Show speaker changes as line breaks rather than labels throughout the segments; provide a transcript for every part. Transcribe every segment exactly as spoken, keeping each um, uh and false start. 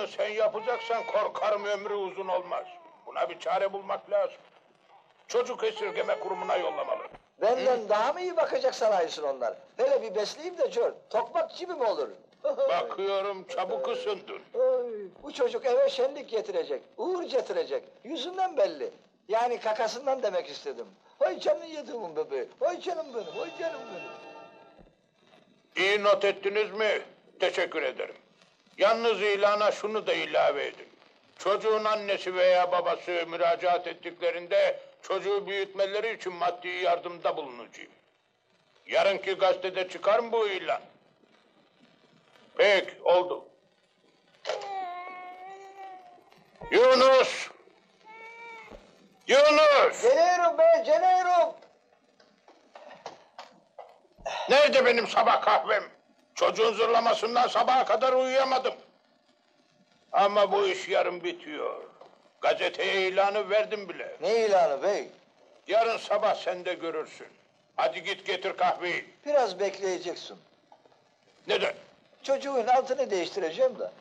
Bunu sen yapacaksan korkarım ömrü uzun olmaz. Buna bir çare bulmak lazım. Çocuk esirgeme kurumuna yollamalı.
Benden Hı? daha mı iyi bakacak sanayisın onlar? Hele bir besleyeyim de gör. Tokmak gibi mi olur?
Bakıyorum çabuk ısındın.
Oy, bu çocuk eve şenlik getirecek, uğur getirecek. Yüzünden belli. Yani kakasından demek istedim. Vay canım yediğimin bebeği, vay canım benim, vay canım benim.
İyi not ettiniz mi? Teşekkür ederim. Yalnız ilana şunu da ilave edin. Çocuğun annesi veya babası müracaat ettiklerinde çocuğu büyütmeleri için maddi yardımda bulunacağım. Yarınki gazetede çıkar mı bu ilan? Peki, oldu. Yunus! Yunus!
Geliyorum be, geliyorum!
Nerede benim sabah kahvem? Çocuğun zırlamasından sabaha kadar uyuyamadım. Ama bu iş yarın bitiyor. Gazeteye ilanı verdim bile.
Ne ilanı bey?
Yarın sabah sen de görürsün. Hadi git getir kahveyi.
Biraz bekleyeceksin.
Neden?
Çocuğun altını değiştireceğim de.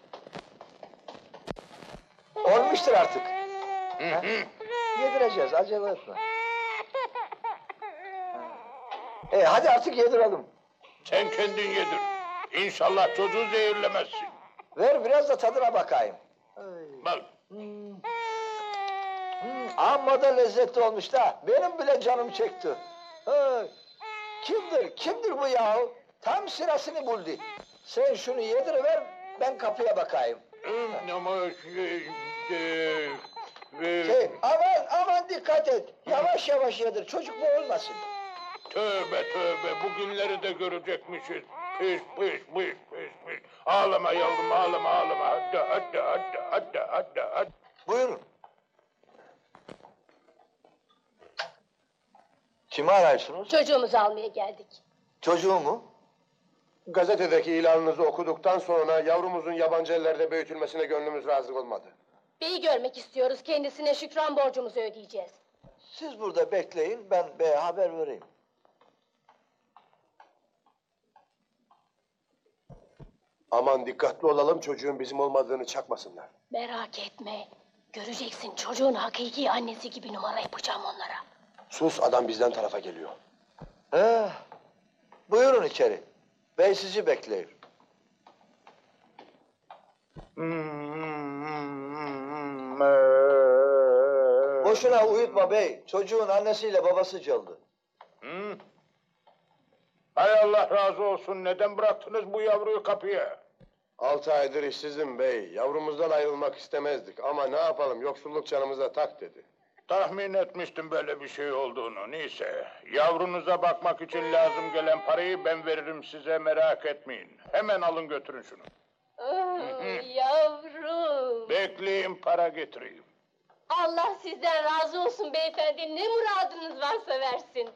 Olmuştur artık.
Hı hı.
Yedireceğiz, acele etme. E hadi artık yedirelim.
Sen kendin yedir. İnşallah çocuğu zehirlemezsin.
Ver biraz da tadına bakayım.
Bak.
Hmm. Hmm, amma da lezzetli olmuş da. Benim bile canım çekti. Hey. Kimdir, kimdir bu yahu? Tam sırasını buldu. Sen şunu yediriver, ben kapıya bakayım.
Ama şey, e, e,
Şey, aman aman dikkat et. Yavaş yavaş yedir, çocuk boğulmasın.
Tövbe tövbe, bugünleri de görecekmişiz. Pis pis pis pis pis. Ağlama yavrum, ağlama ağlama. Hadi hadi hadi hadi hadi hadi.
Buyurun. Kimi arıyorsunuz?
Çocuğumuzu almaya geldik.
Çocuğu mu?
Gazetedeki ilanınızı okuduktan sonra yavrumuzun yabancı ellerde büyütülmesine gönlümüz razı olmadı.
Beyi görmek istiyoruz, kendisine şükran borcumuzu ödeyeceğiz.
Siz burada bekleyin, ben beye haber vereyim.
Aman dikkatli olalım, çocuğun bizim olmadığını çakmasınlar.
Merak etme, göreceksin çocuğun hakiki annesi gibi numara yapacağım onlara.
Sus, adam bizden tarafa geliyor.
He, buyurun içeri. Bey sizi bekliyor. Boşuna uyutma bey. Çocuğun annesiyle babası çaldı.
Hı? Hay Allah razı olsun. Neden bıraktınız bu yavruyu kapıya?
Altı aydır işsizim bey. Yavrumuzdan ayrılmak istemezdik ama ne yapalım, yoksulluk canımıza tak dedi.
Tahmin etmiştim böyle bir şey olduğunu. Neyse, yavrunuza bakmak için lazım gelen parayı ben veririm size, merak etmeyin. Hemen alın götürün şunu.
Oh, yavrum.
Bekleyin, para getireyim.
Allah sizden razı olsun beyefendi. Ne muradınız varsa versin.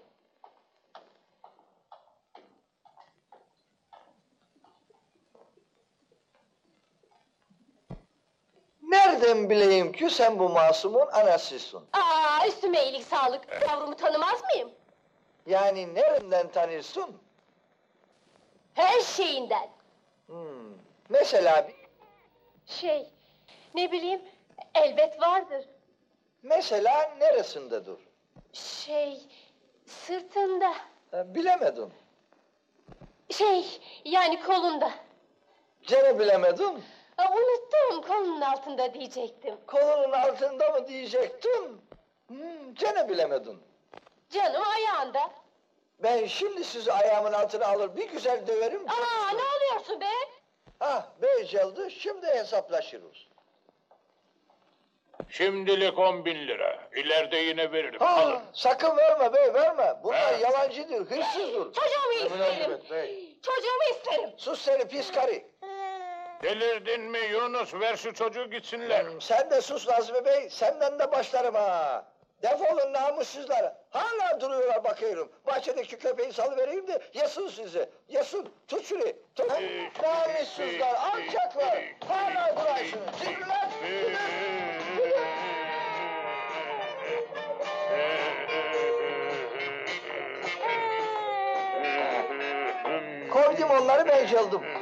Nereden bileyim ki sen bu masumun anasısın?
Aa, üstüme iyilik sağlık. Yavrumu tanımaz mıyım?
Yani nereden tanıyorsun?
Her şeyinden.
Hmm. Mesela bir...
Şey, ne bileyim, elbet vardır.
Mesela neresinde dur?
Şey, sırtında.
Ha, bilemedim.
Şey, yani kolunda.
Gene bilemedim.
Aa, unuttum, kolunun altında diyecektim.
Kolunun altında mı diyecektim? Hmm, gene bilemedin.
Canım ayağında.
Ben şimdi sizi ayağımın altına alır bir güzel döverim.
Aa, ne oluyorsun be?
Ah, bey geldi, şimdi hesaplaşırız.
Şimdilik on bin lira. İleride yine veririm.
Ha,
Alın.
sakın verme bey, verme. Bunlar
Ver.
yalancıdır, hırsızdır.
Çocuğumu isterim.
münasebet bey.
Çocuğumu isterim.
Sus seni pis karı.
Delirdin mi Yunus? Ver şu çocuğu gitsinler.
Hmm, sen de sus Nazmi bey, senden de başlarım ha. Defolun namussuzlar. Hala duruyorlar bakıyorum. Bahçedeki köpeği salıvereyim de yesin sizi. Yesin. Tut şunu. Tut.
Ee,
Namussuzlar,
ee,
alçaklar.
ee,
Hala durarsınız. Gidin lan. Kovdum onları, ben geldim.